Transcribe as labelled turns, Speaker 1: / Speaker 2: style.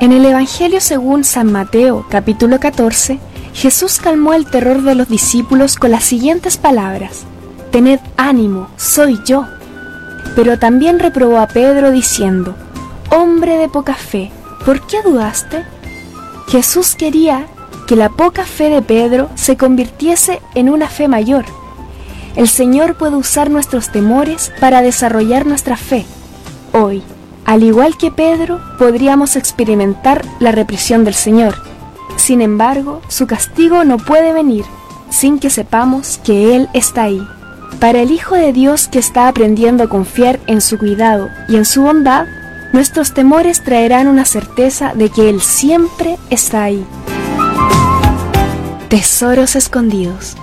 Speaker 1: En el Evangelio según San Mateo, capítulo 14, Jesús calmó el terror de los discípulos con las siguientes palabras: «Tened ánimo, soy yo». Pero también reprobó a Pedro diciendo: «Hombre de poca fe, ¿por qué dudaste?». Jesús quería que la poca fe de Pedro se convirtiese en una fe mayor. El Señor puede usar nuestros temores para desarrollar nuestra fe. Hoy, al igual que Pedro, podríamos experimentar la represión del Señor. Sin embargo, su castigo no puede venir sin que sepamos que Él está ahí. Para el Hijo de Dios que está aprendiendo a confiar en su cuidado y en su bondad, nuestros temores traerán una certeza de que Él siempre está ahí. Tesoros escondidos.